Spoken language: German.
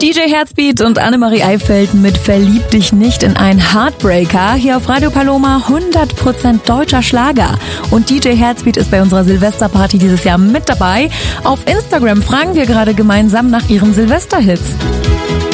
DJ Herzbeat und Annemarie Eifeld mit Verlieb dich nicht in einen Heartbreaker. Hier auf Radio Paloma 100% deutscher Schlager. Und DJ Herzbeat ist bei unserer Silvesterparty dieses Jahr mit dabei. Auf Instagram fragen wir gerade gemeinsam nach ihren Silvesterhits.